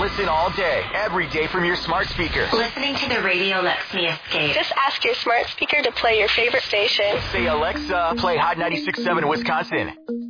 listen all day, every day from your smart speaker. Listening to the radio lets me escape. Just ask your smart speaker to play your favorite station. Say, Alexa, play Hot 96.7 Wisconsin.